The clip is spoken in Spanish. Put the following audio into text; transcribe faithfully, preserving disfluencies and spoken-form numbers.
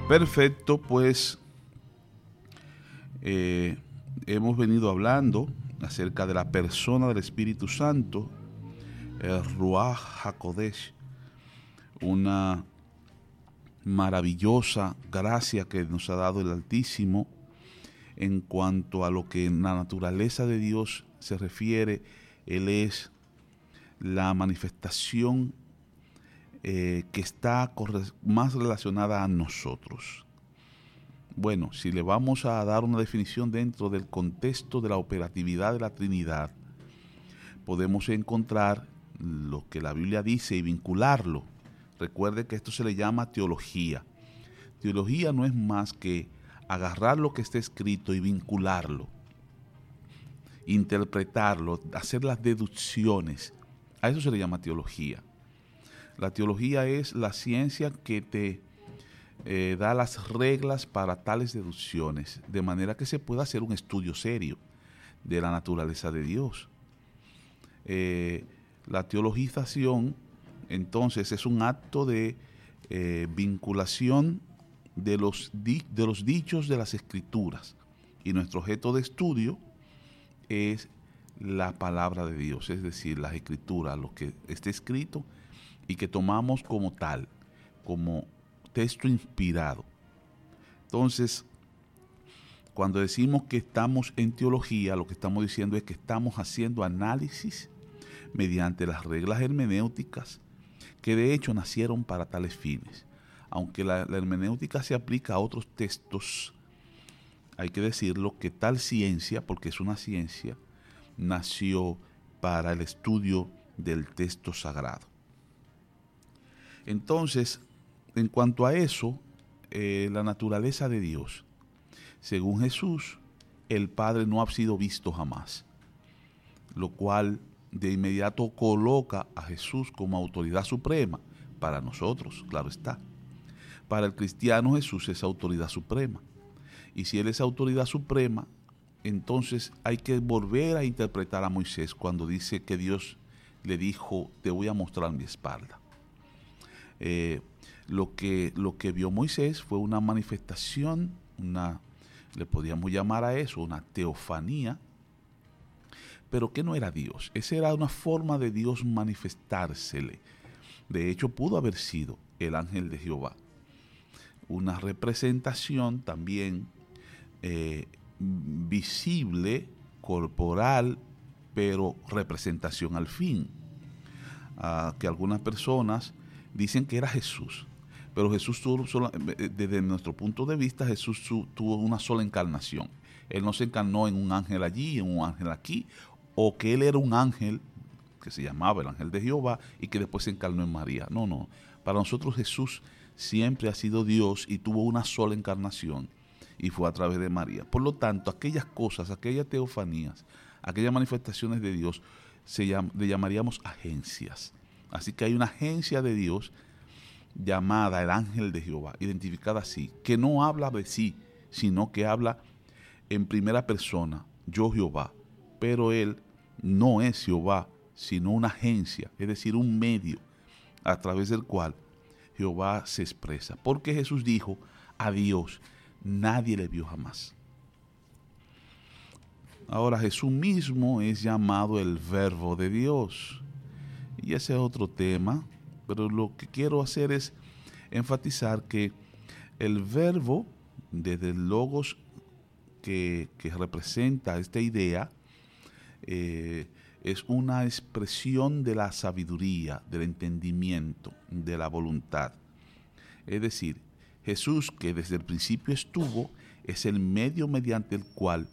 Perfecto, pues eh, hemos venido hablando acerca de la persona del Espíritu Santo, el Ruach HaKodesh, una maravillosa gracia que nos ha dado el Altísimo en cuanto a lo que en la naturaleza de Dios se refiere. Él es la manifestación eh, que está más relacionada a nosotros. Bueno, si le vamos a dar una definición dentro del contexto de la operatividad de la Trinidad, podemos encontrar lo que la Biblia dice y vincularlo. Recuerde que esto se le llama teología. Teología no es más que agarrar lo que está escrito y vincularlo, interpretarlo, hacer las deducciones. A eso se le llama teología. La teología es la ciencia que te eh, da las reglas para tales deducciones, de manera que se pueda hacer un estudio serio de la naturaleza de Dios. Eh, la teologización, entonces, es un acto de eh, vinculación de los, di de los dichos de las Escrituras. Y nuestro objeto de estudio es la palabra de Dios, es decir, las Escrituras, lo que esté escrito y que tomamos como tal, como texto inspirado. Entonces, cuando decimos que estamos en teología, lo que estamos diciendo es que estamos haciendo análisis mediante las reglas hermenéuticas que de hecho nacieron para tales fines. Aunque la, la hermenéutica se aplica a otros textos, hay que decirlo que tal ciencia, porque es una ciencia, nació para el estudio del texto sagrado. Entonces, en cuanto a eso, eh, la naturaleza de Dios, según Jesús, el Padre no ha sido visto jamás, lo cual de inmediato coloca a Jesús como autoridad suprema para nosotros, claro está. Para el cristiano Jesús es autoridad suprema. Y si Él es autoridad suprema, entonces hay que volver a interpretar a Moisés cuando dice que Dios le dijo, te voy a mostrar mi espalda. Eh, lo, que, lo que vio Moisés fue una manifestación, una, le podríamos llamar a eso, una teofanía, pero que no era Dios. Esa era una forma de Dios manifestársele. De hecho, pudo haber sido el ángel de Jehová. Una representación también eh, visible, corporal, pero representación al fin. Uh, que algunas personas dicen que era Jesús, pero Jesús tuvo, solo, desde nuestro punto de vista, Jesús su, tuvo una sola encarnación. Él no se encarnó en un ángel allí, en un ángel aquí, o que él era un ángel que se llamaba el ángel de Jehová y que después se encarnó en María. No, no. Para nosotros Jesús siempre ha sido Dios y tuvo una sola encarnación y fue a través de María. Por lo tanto, aquellas cosas, aquellas teofanías, aquellas manifestaciones de Dios, se llam, le llamaríamos agencias. Así que hay una agencia de Dios llamada el ángel de Jehová, identificada así, que no habla de sí, sino que habla en primera persona, yo Jehová, pero él no es Jehová, sino una agencia, es decir, un medio a través del cual Jehová se expresa. Porque Jesús dijo, a Dios nadie le vio jamás. Ahora, Jesús mismo es llamado el Verbo de Dios. Y ese es otro tema, pero lo que quiero hacer es enfatizar que el Verbo, desde el logos que, que representa esta idea, eh, es una expresión de la sabiduría, del entendimiento, de la voluntad. Es decir, Jesús, que desde el principio estuvo, es el medio mediante el cual